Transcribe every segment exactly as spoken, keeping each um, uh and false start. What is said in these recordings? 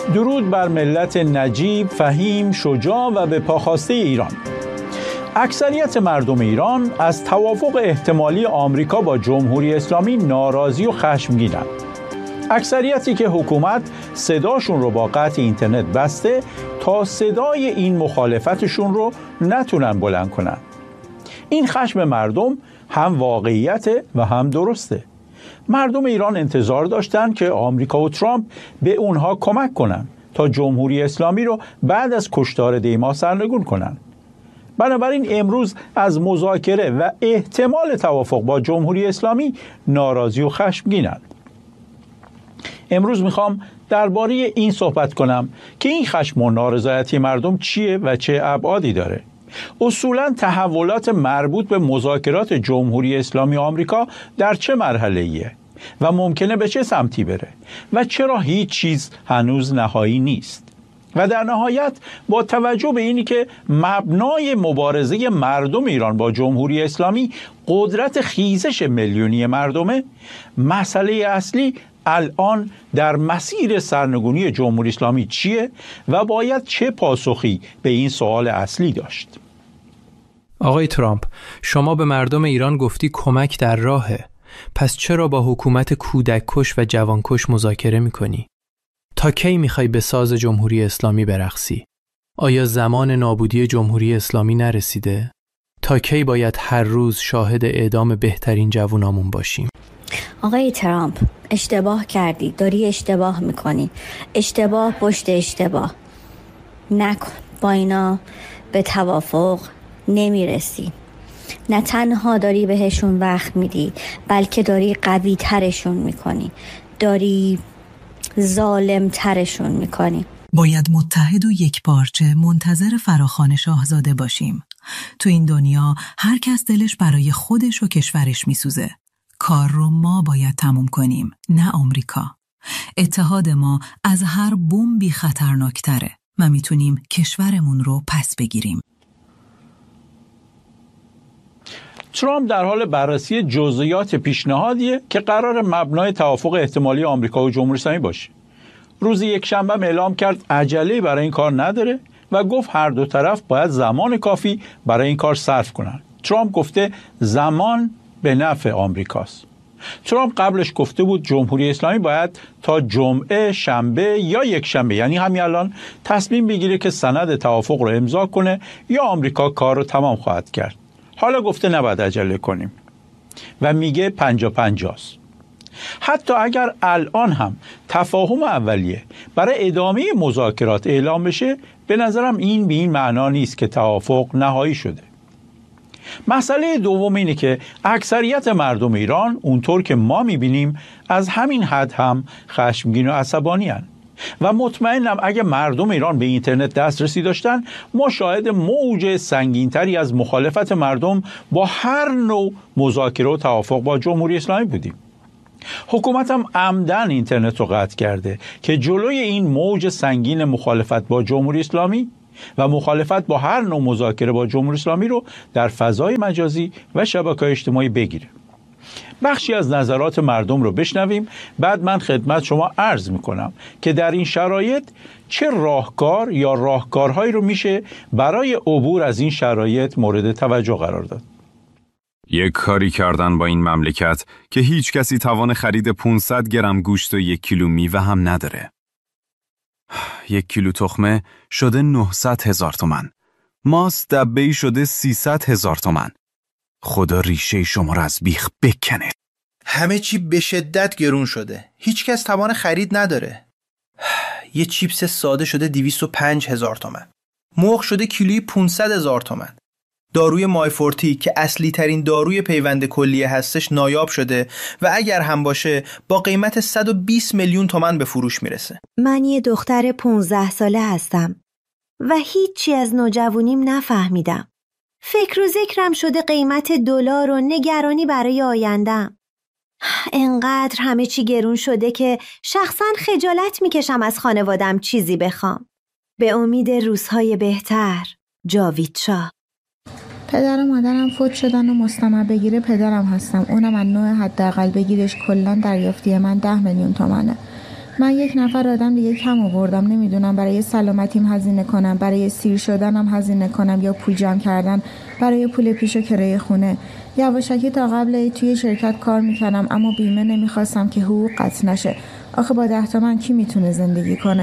درود بر ملت نجیب، فهیم، شجاع و به پاخواسته ایران. اکثریت مردم ایران از توافق احتمالی آمریکا با جمهوری اسلامی ناراضی و خشمگینند. اکثریتی که حکومت صداشون رو با قطع اینترنت بسته تا صدای این مخالفتشون رو نتونن بلند کنن. این خشم مردم هم واقعیته و هم درسته. مردم ایران انتظار داشتن که آمریکا و ترامپ به اونها کمک کنن تا جمهوری اسلامی رو بعد از کشتار دیما سرنگون کنن. بنابراین امروز از مذاکره و احتمال توافق با جمهوری اسلامی ناراضی و خشمگینند. امروز میخوام درباره این صحبت کنم که این خشم و نارضایتی مردم چیه و چه ابعادی داره. اصولاً تحولات مربوط به مذاکرات جمهوری اسلامی آمریکا در چه مرحله‌ایه و ممکنه به چه سمتی بره و چرا هیچ چیز هنوز نهایی نیست. و در نهایت با توجه به اینی که مبنای مبارزه مردم ایران با جمهوری اسلامی قدرت خیزش میلیونی مردمه، مسئله اصلی الان در مسیر سرنگونی جمهوری اسلامی چیه و باید چه پاسخی به این سوال اصلی داشت؟ آقای ترامپ، شما به مردم ایران گفتی کمک در راهه. پس چرا با حکومت کودک کش و جوان کش مذاکره میکنی؟ تا کی میخوای به ساز جمهوری اسلامی برقصی؟ آیا زمان نابودی جمهوری اسلامی نرسیده؟ تا کی باید هر روز شاهد اعدام بهترین جوانامون باشیم؟ آقای ترامپ، اشتباه کردی، داری اشتباه میکنی. اشتباه پشت اشتباه نکن. با اینا به توافق نمیرسی. نه تنها داری بهشون وقت میدی، بلکه داری قوی ترشون میکنی، داری ظالم ترشون میکنی. باید متحد و یک پارچه منتظر فراخوان شاهزاده باشیم. تو این دنیا هر کس دلش برای خودش و کشورش میسوزه. کار رو ما باید تموم کنیم، نه آمریکا. اتحاد ما از هر بمبی خطرناکتره و میتونیم کشورمون رو پس بگیریم. ترامپ در حال بررسی جزئیات پیشنهادیه که قرار مبنای توافق احتمالی آمریکا و جمهوری اسلامی باشه. روز یکشنبه اعلام کرد عجله برای این کار نداره و گفت هر دو طرف باید زمان کافی برای این کار صرف کنن. ترامپ گفته زمان به نفع آمریکاست. ترامپ قبلش گفته بود جمهوری اسلامی باید تا جمعه، شنبه یا یک شنبه، یعنی همین الان، تصمیم بگیره که سند توافق رو امضا کنه یا آمریکا کار رو تمام خواهد کرد. حالا گفته نباید عجله کنیم و میگه پنجا پنجاست. حتی اگر الان هم تفاهم اولیه برای ادامه مذاکرات اعلام بشه، به نظرم این به این معنا نیست که توافق نهایی شده. مسئله دوم اینه که اکثریت مردم ایران اونطور که ما میبینیم از همین حد هم خشمگین و عصبانی هن. و مطمئنم اگه مردم ایران به اینترنت دسترسی داشتن، ما شاهد موج سنگینتری از مخالفت مردم با هر نوع مذاکره و توافق با جمهوری اسلامی بودیم. حکومت هم عمدن اینترنت رو قطع کرده که جلوی این موج سنگین مخالفت با جمهوری اسلامی و مخالفت با هر نوع مذاکره با جمهوری اسلامی رو در فضای مجازی و شبکه‌های اجتماعی بگیره. بخشی از نظرات مردم رو بشنویم، بعد من خدمت شما عرض میکنم که در این شرایط چه راهکار یا راهکارهایی رو میشه برای عبور از این شرایط مورد توجه قرار داد. یک کاری کردن با این مملکت که هیچ کسی توان خرید پانصد گرم گوشت و یک کیلو میوه هم نداره. یک کیلو تخمه شده نهصد هزار تومن. ماست دبه‌ای شده سیصد هزار تومن. خدا ریشه شما را از بیخ بکنه. همه چی به شدت گرون شده. هیچ کس توان خرید نداره. یه چیپس ساده شده دویست و پنج هزار تومن. مرغ شده کیلویی پانصد هزار تومن. داروی مایفورتی که اصلی ترین داروی پیوند کلیه هستش نایاب شده و اگر هم باشه با قیمت صد و بیست میلیون تومان به فروش میرسه. من یه دختر پانزده ساله هستم و هیچی از نوجوانیم نفهمیدم. فکر و ذکرم شده قیمت دلار و نگرانی برای آیندم. انقدر همه چی گرون شده که شخصا خجالت میکشم از خانوادم چیزی بخوام. به امید روزهای بهتر. جاوید شاه. پدر و مادرم فوت شدن و مستمر بگیره پدرم هستم. اونم از نوع حداقل بگیرش کلان دریافتی من ده میلیون تومنه. من یک نفر آدم دیگه کم آوردم، نمیدونم برای سلامتیم هزینه کنم، برای سیر شدنم هزینه کنم یا پول جمع کردن برای پول پیش و کرایه خونه. یواشکی تا قبل توی شرکت کار میکنم اما بیمه نمیخواستم که حقوق قطع نشه. آخه با ده تومن کی میتونه زندگی کنه؟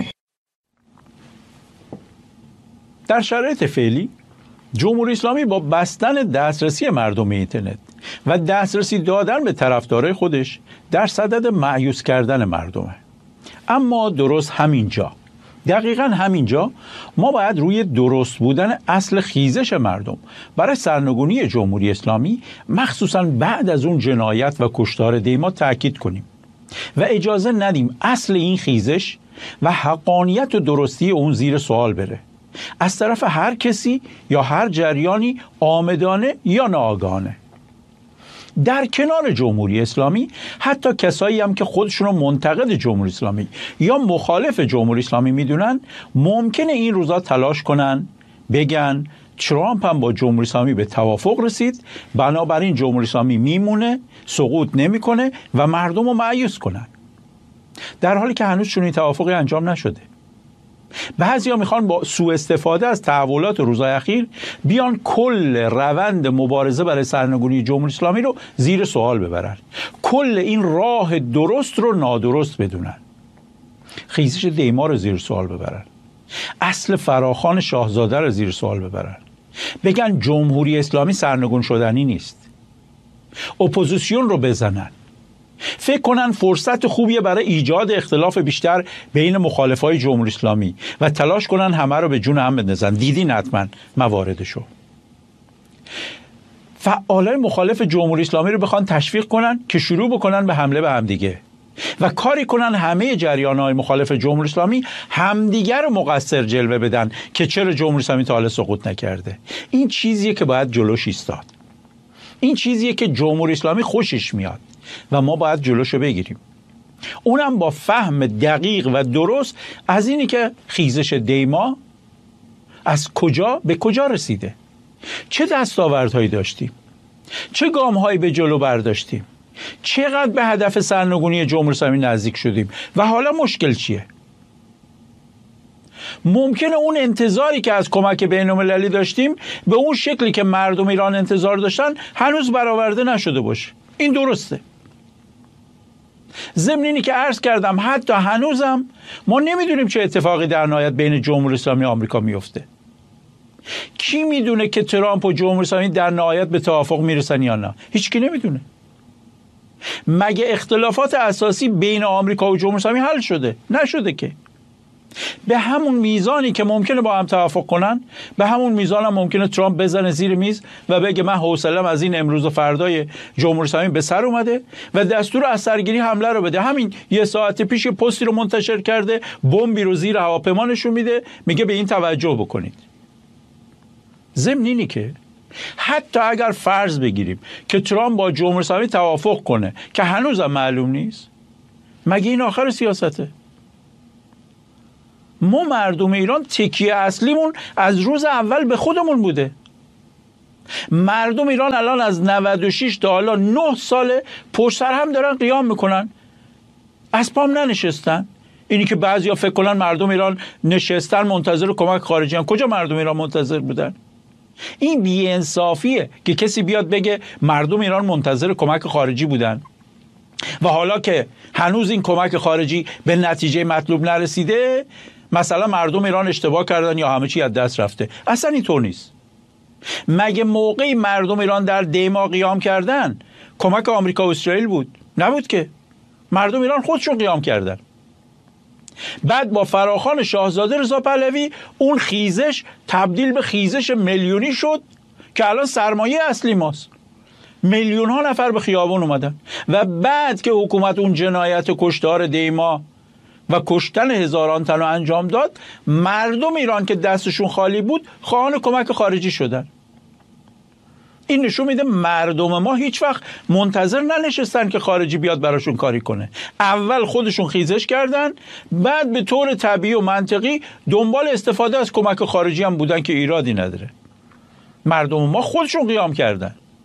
در شرایط فعلی جمهوری اسلامی با بستن دسترسی مردم به اینترنت و دسترسی دادن به طرفدارای خودش در صدد مایوس کردن مردمه. اما درست همینجا، دقیقاً همینجا ما باید روی درست بودن اصل خیزش مردم برای سرنگونی جمهوری اسلامی، مخصوصاً بعد از اون جنایت و کشتار دیما تأکید کنیم و اجازه ندیم اصل این خیزش و حقانیت و درستی اون زیر سوال بره از طرف هر کسی یا هر جریانی، آمدانه یا ناآگاهانه. در کنار جمهوری اسلامی حتی کسایی هم که خودشون رو منتقد جمهوری اسلامی یا مخالف جمهوری اسلامی میدونن ممکنه این روزا تلاش کنن بگن ترامپ هم با جمهوری اسلامی به توافق رسید، بنابراین جمهوری اسلامی میمونه، سقوط نمیکنه و مردم رو مایوس کنن، در حالی که هنوز چنین توافقی انجام نشده. بعضیا میخوان با سوء استفاده از تحولات روزهای اخیر بیان کل روند مبارزه برای سرنگونی جمهوری اسلامی رو زیر سوال ببرن، کل این راه درست رو نادرست بدونن، خیزش دیما رو زیر سوال ببرن، اصل فراخوان شاهزاده رو زیر سوال ببرن، بگن جمهوری اسلامی سرنگون شدنی نیست، اپوزیسیون رو بزنن، فکر کنن فرصت خوبیه برای ایجاد اختلاف بیشتر بین مخالفای جمهوری اسلامی و تلاش کنن همه رو به جون هم بندازن. دیدین حتما مواردشو. فعالای مخالف جمهوری اسلامی رو بخوان تشویق کنن که شروع بکنن به حمله به همدیگه و کاری کنن همه جریان‌های مخالف جمهوری اسلامی همدیگر رو مقصر جلوه بدن که چرا جمهوری اسلامی تا حالا سقوط نکرده. این چیزیه که باید جلوش ایستاد. این چیزیه که جمهوری اسلامی خوشش میاد و ما باید جلوشو بگیریم، اونم با فهم دقیق و درست از اینی که خیزش دیما از کجا به کجا رسیده، چه دستاوردهایی داشتیم، چه گامهایی به جلو برداشتیم، چقدر به هدف سرنگونی جمهوری اسلامی نزدیک شدیم و حالا مشکل چیه. ممکنه اون انتظاری که از کمک بین‌المللی داشتیم به اون شکلی که مردم ایران انتظار داشتن هنوز برآورده نشده باشه. این درسته. ضمن اینی که عرض کردم حتی هنوزم ما نمیدونیم چه اتفاقی در نهایت بین جمهوری اسلامی و آمریکا میفته. کی میدونه که ترامپ و جمهوری اسلامی در نهایت به توافق میرسن یا نه؟ هیچ کی نمیدونه. مگه اختلافات اساسی بین آمریکا و جمهوری اسلامی حل شده؟ نشده که. به همون میزانی که ممکنه با هم توافق کنن، به همون میزان هم ممکنه ترامپ بزنه زیر میز و بگه من حوصله‌ام از این امروز و فردای جمهوری اسلامی به سر اومده و دستور از سرگیری حمله رو بده. همین یه ساعت پیش پستی رو منتشر کرده، بمبی رو زیر هواپیما نشون میده، میگه به این توجه بکنید. ضمن اینی که حتی اگر فرض بگیریم که ترامپ با جمهوری اسلامی توافق کنه که هنوزم معلوم نیست، مگه این آخر سیاسته؟ ما مردم ایران تکیه اصلیمون از روز اول به خودمون بوده. مردم ایران الان از نود و شش تا حالا نه ساله پشت سر هم دارن قیام میکنن، از پام ننشستن. اینی که بعضیا فکر کنن مردم ایران نشستن منتظر کمک خارجی هم، کجا مردم ایران منتظر بودن؟ این بی‌انصافیه که کسی بیاد بگه مردم ایران منتظر کمک خارجی بودن و حالا که هنوز این کمک خارجی به نتیجه مطلوب نرسیده مثلا مردم ایران اشتباه کردن یا همه چی از دست رفته. اصلا اینطور نیست. مگه موقعی مردم ایران در دیما قیام کردن کمک آمریکا و اسرائیل بود؟ نبود که. مردم ایران خودشون قیام کردن. بعد با فراخوان شاهزاده رضا پهلوی اون خیزش تبدیل به خیزش میلیونی شد که الان سرمایه اصلی ماست. میلیون ها نفر به خیابان اومدن و بعد که حکومت اون جنایت کشتار دیما و کشتن هزاران تن رو انجام داد، مردم ایران که دستشون خالی بود خواهان کمک خارجی شدن. این نشون میده مردم ما هیچ وقت منتظر ننشستن که خارجی بیاد براشون کاری کنه. اول خودشون خیزش کردن، بعد به طور طبیعی و منطقی دنبال استفاده از کمک خارجی هم بودن که ایرادی نداره. مردم ما خودشون قیام کردن.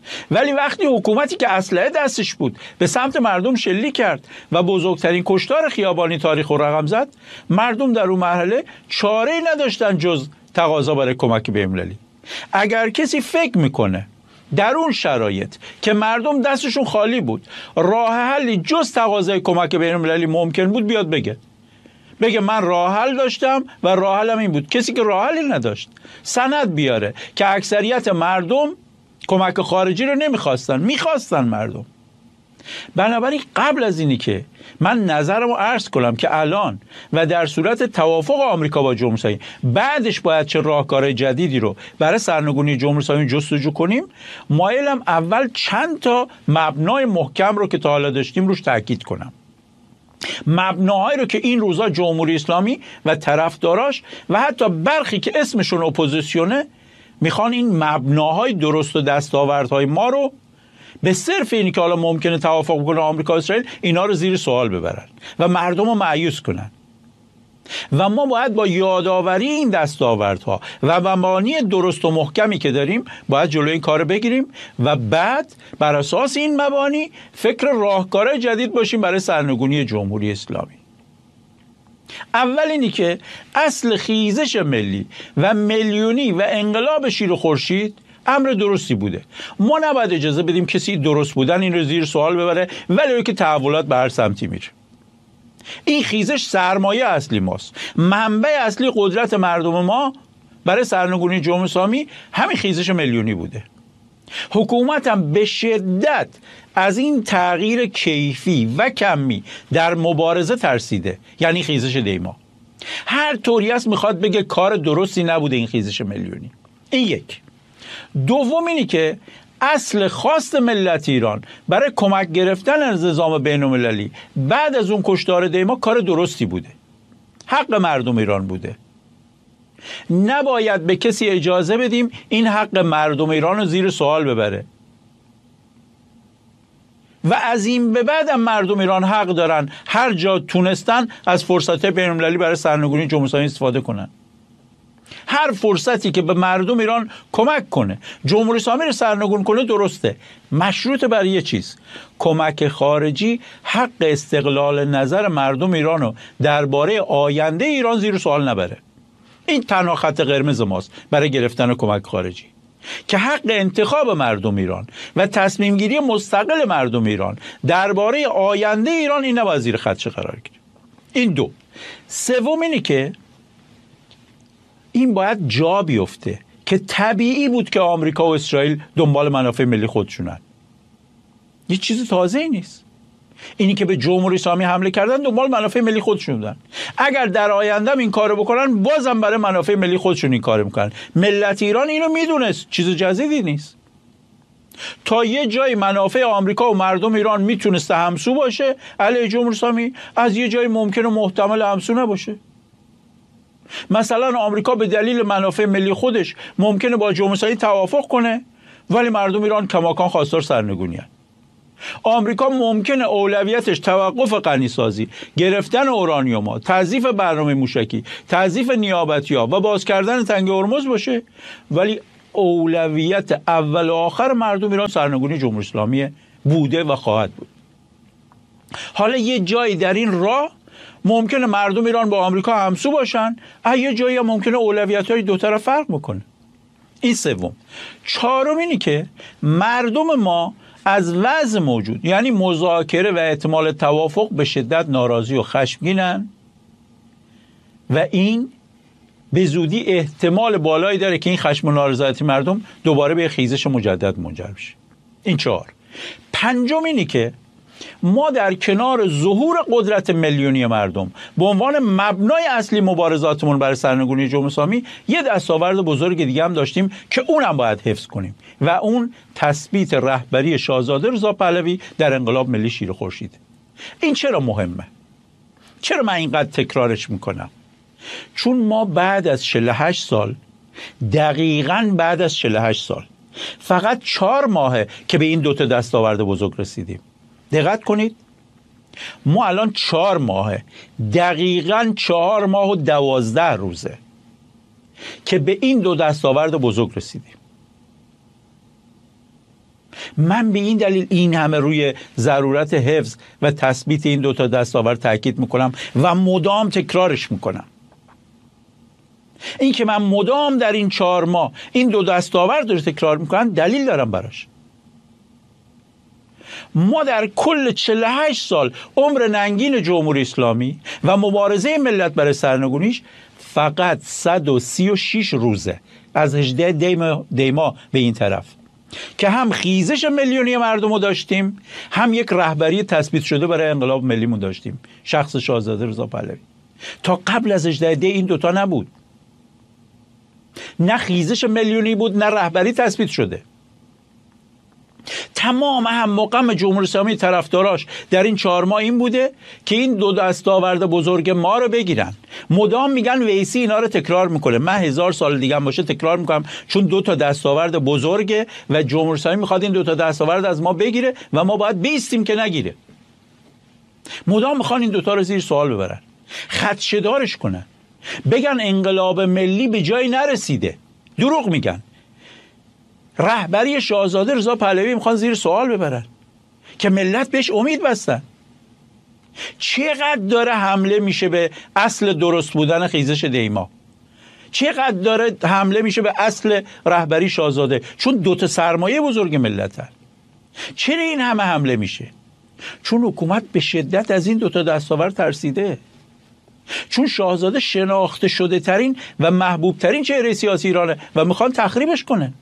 ولی وقتی حکومتی که اسلحه دستش بود به سمت مردم شلیک کرد و بزرگترین کشتار خیابانی تاریخ رو رقم زد، مردم در اون مرحله چاره‌ای نداشتن جز تقاضا برای کمک بین‌المللی. اگر کسی فکر میکنه در اون شرایط که مردم دستشون خالی بود راه حلی جز تقاضای کمک بین‌المللی ممکن بود، بیاد بگه بگه من راه حل داشتم و راه حلم این بود. کسی که راه حلی نداشت سند بیاره که اکثریت مردم کمک خارجی رو نمیخواستن، میخواستن مردم. بنابراین قبل از اینی که من نظرمو عرض کنم که الان و در صورت توافق آمریکا با جمهوری اسلامی بعدش باید چه راهکار جدیدی رو برای سرنگونی جمهوری اسلامی جستجو کنیم، مایلم اول چند تا مبنای محکم رو که تا حالا داشتیم روش تاکید کنم. مبناهایی رو که این روزا جمهوری اسلامی و طرفداراش و حتی برخی که اسمشون اپوزیسیونه میخوان این مبناهای درست و دستاوردهای ما رو به صرف اینی که حالا ممکنه توافق کنه آمریکا و اسرائیل اینا رو زیر سوال ببرن و مردم رو مایوس کنن. و ما باید با یادآوری این دستاوردها و مبانی درست و محکمی که داریم باید جلوی این کار بگیریم و بعد بر اساس این مبانی فکر راهکارهای جدید باشیم برای سرنگونی جمهوری اسلامی. اول اینی که اصل خیزش ملی و میلیونی و انقلاب شیر و خورشید امر درستی بوده. ما نباید اجازه بدیم کسی درست بودن این رو زیر سوال ببره، ولی که تحولات به هر سمتی میره. این خیزش سرمایه اصلی ماست. منبع اصلی قدرت مردم ما برای سرنگونی جمهوری اسلامی همین خیزش میلیونی بوده. حکومت هم به شدت از این تغییر کیفی و کمی در مبارزه ترسیده، یعنی خیزش دیما. هر طوری است میخواد بگه کار درستی نبوده این خیزش میلیونی. این یک. دوم اینی که اصل خواست ملت ایران برای کمک گرفتن از نظام بین‌المللی بعد از اون کشتار دیما کار درستی بوده، حق مردم ایران بوده. نباید به کسی اجازه بدیم این حق مردم ایران رو زیر سوال ببره و از این به بعد هم مردم ایران حق دارن هر جا تونستن از فرصت بین‌المللی برای سرنگونی جمهوری اسلامی استفاده کنن. هر فرصتی که به مردم ایران کمک کنه، جمهوری اسلامی رو سرنگون کنه درسته. مشروط بر یه چیز، کمک خارجی حق استقلال نظر مردم ایران رو درباره آینده ایران زیر سوال نبره. این تنها خط قرمز ماست برای گرفتن کمک خارجی، که حق انتخاب مردم ایران و تصمیم گیری مستقل مردم ایران درباره آینده ایران این نباید زیر خدشه قرار گیره. این دو. سوم اینی که این باید جا بیفته که طبیعی بود که آمریکا و اسرائیل دنبال منافع ملی خودشونن. یه چیز تازه‌ای نیست. اینی که به جمهوری اسلامی حمله کردن دنبال منافع ملی خودشون بودن. اگر در آینده این کارو بکنن بازم برای منافع ملی خودشون این کارو میکنن. ملت ایران اینو میدونست، چیز جدیدی نیست. تا یه جای منافع آمریکا و مردم ایران میتونسته همسو باشه علیه جمهوری اسلامی، از یه جای ممکنه محتمل همسو نباشه. مثلا آمریکا به دلیل منافع ملی خودش ممکنه با جمهوری اسلامی توافق کنه ولی مردم ایران کماکان خواستار سرنگونی هست. آمریکا ممکنه اولویتش توقف غنیسازی، گرفتن اورانیوم، تضعیف برنامه موشکی، تضعیف نیابتی‌ها و باز کردن تنگه هرمز باشه، ولی اولویت اول و آخر مردم ایران سرنگونی جمهوری اسلامی بوده و خواهد بود. حالا یه جایی در این راه ممکنه مردم ایران با آمریکا همسو باشن، یه جایی هم ممکنه اولویت‌های دو طرف فرق بکنه. این سوم. چهارم اینی که مردم ما از وضع موجود، یعنی مذاکره و احتمال توافق، به شدت ناراضی و خشمگینن و این به زودی احتمال بالایی داره که این خشم و نارضایتی مردم دوباره به خیزش مجدد منجر بشه. این چهار. پنجم اینی که ما در کنار ظهور قدرت میلیونی مردم به عنوان مبنای اصلی مبارزاتمون برای سرنگونی جمهوری اسلامی یه دستاورد بزرگ دیگه هم داشتیم که اونم باید حفظ کنیم و اون تثبیت رهبری شاهزاده رضا پهلوی در انقلاب ملی شیر خورشید. این چرا مهمه؟ چرا من اینقدر تکرارش میکنم؟ چون ما بعد از چهل و هشت سال، دقیقاً بعد از چهل و هشت سال، فقط چهار ماهه که به این دوتا دستاورد بزرگ رسیدیم. دقت کنید، ما الان چهار ماهه، دقیقاً چهار ماه و دوازده روزه که به این دو دستاورد بزرگ رسیدیم. من به این دلیل این همه روی ضرورت حفظ و تثبیت این دوتا دستاورد تاکید میکنم و مدام تکرارش میکنم. این که من مدام در این چهار ماه این دو دستاورد رو تکرار میکنم دلیل دارم براش. ما در کل چهل و هشت سال عمر ننگین جمهوری اسلامی و مبارزه ملت برای سرنگونیش فقط صد و سی و شش روزه از هجده دیما, دیما به این طرف که هم خیزش میلیونی مردم رو داشتیم، هم یک رهبری تثبیت شده برای انقلاب ملیمون داشتیم، شخص شاهزاده رضا پهلوی. تا قبل از هجده دی این دوتا نبود، نه خیزش میلیونی بود نه رهبری تثبیت شده. تمام هم مقام جمهوری اسلامی طرفداراش در این چهار ماه این بوده که این دو دستاورد بزرگ ما رو بگیرن. مدام میگن ویسی اینا رو تکرار میکنه، من هزار سال دیگه هم باشه تکرار میکنم، چون دو تا دستاورد بزرگه و جمهوری اسلامی میخواد این دو تا دستاورد از ما بگیره و ما باید بیستیم که نگیره. مدام میخوان این دوتا رو زیر سوال ببرن، خدشه‌دارش کنن، بگن انقلاب ملی به جایی نرسیده. دروغ میگن. رهبری شاهزاده رضا پهلوی میخوان زیر سوال ببرن که ملت بهش امید بستن. چقدر داره حمله میشه به اصل درست بودن خیزش دیما، چقدر داره حمله میشه به اصل رهبری شاهزاده، چون دوتا سرمایه بزرگ ملتن. چرا این همه حمله میشه؟ چون حکومت به شدت از این دوتا دستاورد ترسیده، چون شاهزاده شناخته شده ترین و محبوب ترین چهره سیاسی ایرانه و میخوان تخریبش کنن.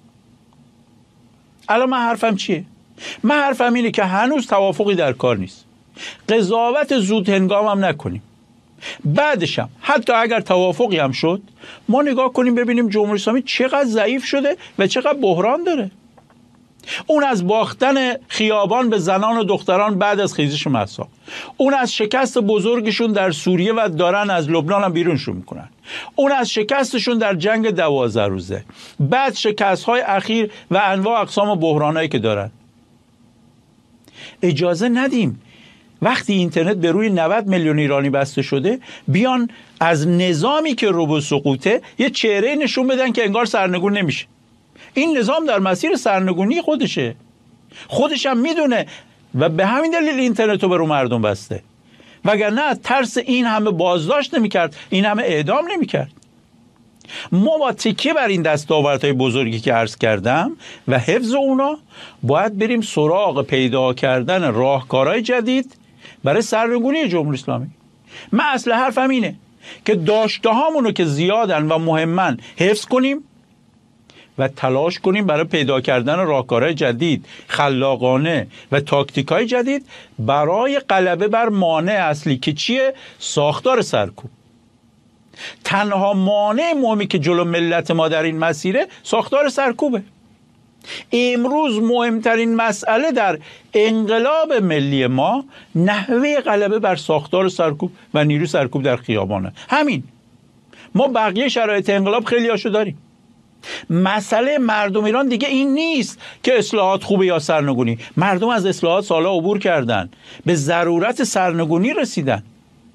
الان من حرفم چیه؟ من حرفم اینه که هنوز توافقی در کار نیست، قضاوت زود هنگام هم نکنیم. بعدش هم حتی اگر توافقی هم شد، ما نگاه کنیم ببینیم جمهوری اسلامی چقدر ضعیف شده و چقدر بحران داره. اون از باختن خیابان به زنان و دختران بعد از خیزش مهسا، اون از شکست بزرگشون در سوریه و دارن از لبنان هم بیرونشون میکنن، اون از شکستشون در جنگ دوازده روزه، بعد شکست‌های اخیر و انواع اقسام بحرانایی که دارن. اجازه ندیم وقتی اینترنت به روی نود میلیون ایرانی بسته شده بیان از نظامی که رو به سقوطه یه چهره نشون بدن که انگار سرنگون نمیشه. این نظام در مسیر سرنگونی خودشه، خودش هم میدونه و به همین دلیل اینترنت رو به رو مردم بسته، وگرنه ترس این همه بازداشت نمیکرد، این همه اعدام نمیکرد. ما با تکیه بر این دستاوردهای بزرگی که عرض کردم و حفظ اونا باید بریم سراغ پیدا کردن راهکارهای جدید برای سرنگونی جمهوری اسلامی. من اصل حرفم اینه که داشته هامونو که زیادن و مهمن حفظ کنیم و تلاش کنیم برای پیدا کردن راهکارهای جدید، خلاقانه و تاکتیکای جدید برای غلبه بر مانع اصلی که چیه؟ ساختار سرکوب. تنها مانع مهمی که جلو ملت ما در این مسیره ساختار سرکوبه. امروز مهمترین مسئله در انقلاب ملی ما نحوه غلبه بر ساختار سرکوب و نیروی سرکوب در خیابانه. همین. ما بقیه شرایط انقلاب خیلی هاشو داریم. مسئله مردم ایران دیگه این نیست که اصلاحات خوبه یا سرنگونی. مردم از اصلاحات سالا عبور کردن، به ضرورت سرنگونی رسیدن.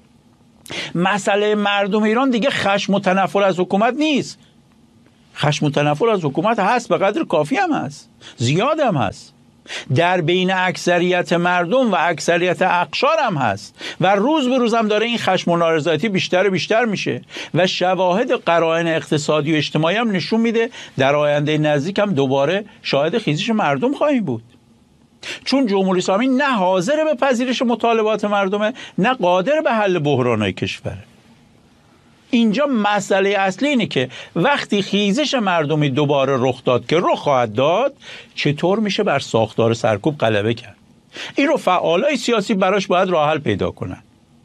مسئله مردم ایران دیگه خشم و تنفر از حکومت نیست. خشم و تنفر از حکومت هست، به قدر کافی هم هست، زیاد هم هست، در بین اکثریت مردم و اکثریت اقشار هم هست و روز به روز هم داره این خشم و نارضایتی بیشتر و بیشتر میشه و شواهد قرائن اقتصادی و اجتماعی هم نشون میده در آینده نزدیک هم دوباره شاهد خیزش مردم خواهیم بود، چون جمهوری اسلامی نه حاضر به پذیرش مطالبات مردمه نه قادر به حل بحرانهای کشوره. اینجا مسئله اصلی اینه که وقتی خیزش مردمی دوباره رخ داد که رخ خواهد داد، چطور میشه بر ساختار سرکوب غلبه کرد. این رو فعالای سیاسی براش باید راه حل پیدا کنن.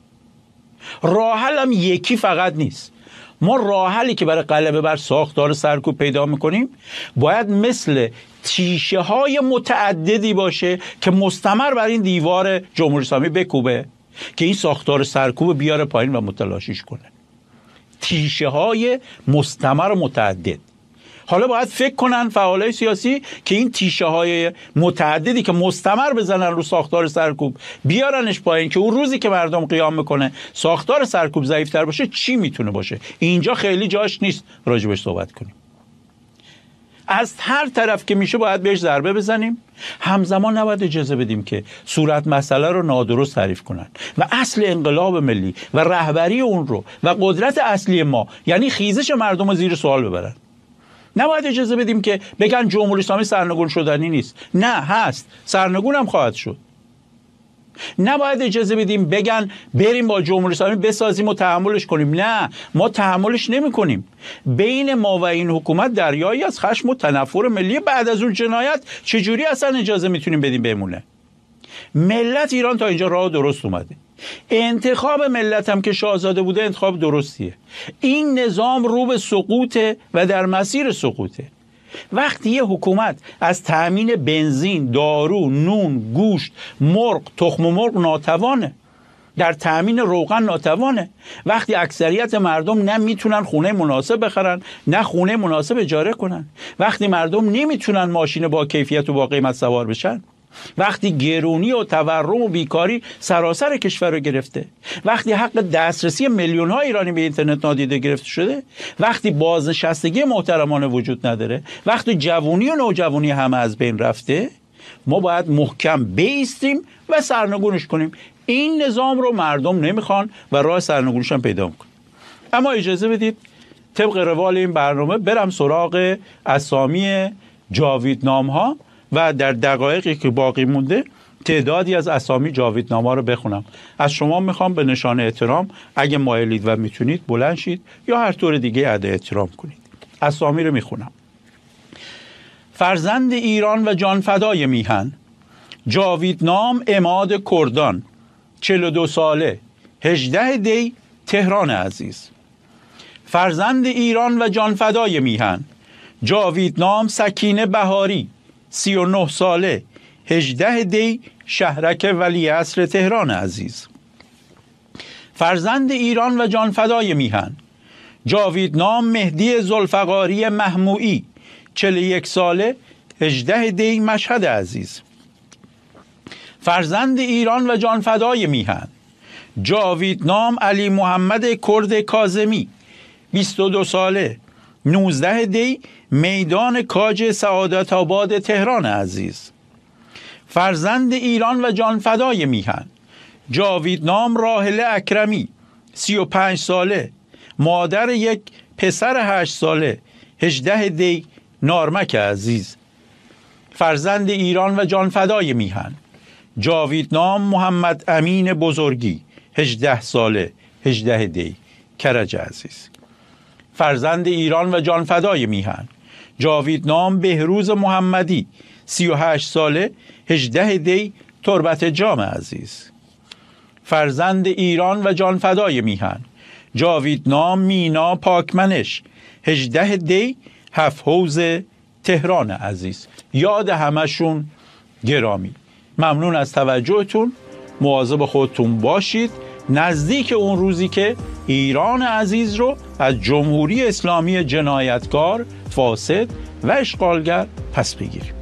راه حل هم یکی فقط نیست. ما راه حلی که برای غلبه بر ساختار سرکوب پیدا میکنیم باید مثل تیشه های متعددی باشه که مستمر بر این دیوار جمهوری اسلامی بکوبه که این ساختار سرکوب بیاره پایین و متلاشیش کنه. تیشه های مستمر و متعدد. حالا باید فکر کنن فعالای سیاسی که این تیشه های متعددی که مستمر بزنن رو ساختار سرکوب بیارنش پایین که اون روزی که مردم قیام میکنه ساختار سرکوب ضعیف‌تر باشه چی میتونه باشه. اینجا خیلی جاش نیست راجبش صحبت کنیم. از هر طرف که میشه باید بهش ضربه بزنیم. همزمان نباید اجازه بدیم که صورت مسئله رو نادرست تعریف کنن و اصل انقلاب ملی و رهبری اون رو و قدرت اصلی ما یعنی خیزش مردم رو زیر سوال ببرن. نباید اجازه بدیم که بگن جمهوری اسلامی سرنگون شدنی نیست. نه، هست، سرنگون هم خواهد شد. نباید اجازه بدیم بگن بریم با جمهوری اسلامی بسازیم و تحملش کنیم. نه، ما تحملش نمی کنیم. بین ما و این حکومت دریایی از خشم و تنفر ملی بعد از اون جنایت چجوری اصلا اجازه میتونیم بدیم بمونه؟ ملت ایران تا اینجا راه درست اومده. انتخاب ملت هم که شاهزاده بوده انتخاب درستیه. این نظام رو به سقوطه و در مسیر سقوطه. وقتی یه حکومت از تأمین بنزین، دارو، نون، گوشت، مرغ، تخم مرغ ناتوانه، در تأمین روغن ناتوانه، وقتی اکثریت مردم نه میتونن خونه مناسب بخرن نه خونه مناسب اجاره کنن، وقتی مردم نمیتونن ماشین با کیفیت و با قیمت سوار بشن، وقتی گرونی و تورم و بیکاری سراسر کشور رو گرفته، وقتی حق دسترسی میلیون ها ایرانی به اینترنت نادیده گرفته شده، وقتی بازنشستگی محترمانه وجود نداره، وقتی جوونی و نوجوانی همه از بین رفته، ما باید محکم بایستیم و سرنگونش کنیم. این نظام رو مردم نمیخوان و راه سرنگونش هم پیدا میکنن. اما اجازه بدید طبق روال این برنامه برم سراغ اسامی جاویدنام ها و در دقایقی که باقی مونده تعدادی از اسامی جاویدنامه‌ها رو بخونم. از شما میخوام به نشان احترام اگه مایلید و میتونید بلند شید یا هر طور دیگه ادای احترام کنید. اسامی رو میخونم. فرزند ایران و جان فدای میهن، جاویدنام عماد کردان، چهل و دو ساله، هجده دی، تهران عزیز. فرزند ایران و جان فدای میهن، جاویدنام سکینه بهاری، سی و نه ساله، هجده دی، شهرک ولیعصر تهران عزیز. فرزند ایران و جان فدای میهن، جاویدنام مهدی ذوالفقاری محموئی، چهل و یک ساله، هجده دی، مشهد عزیز. فرزند ایران و جان فدای میهن، جاویدنام علی محمد کرد کاظمی، بیست و دو ساله، نوزده دی، میدان کاج سعادت آباد تهران عزیز. فرزند ایران و جان فدای میهن، جاویدنام راحله اکرمی، سی و پنج ساله، مادر یک پسر هشت ساله، هجده دی، نارمک عزیز. فرزند ایران و جان فدای میهن، جاویدنام محمد امین بزرگی، هجده ساله، هجده دی، کرج عزیز. فرزند ایران و جان فدای میهن، جاویدنام بهروز محمدی، سی و هشت ساله، هجده دی، تربت جام عزیز. فرزند ایران و جان فدای میهن، جاویدنام مینا پاکمنش، هجده دی، هفت حوض تهران عزیز. یاد همشون گرامی. ممنون از توجهتون. مواظب خودتون باشید. نزدیک اون روزی که ایران عزیز رو از جمهوری اسلامی جنایتکار، فاسد و اشغالگر پس بگیریم.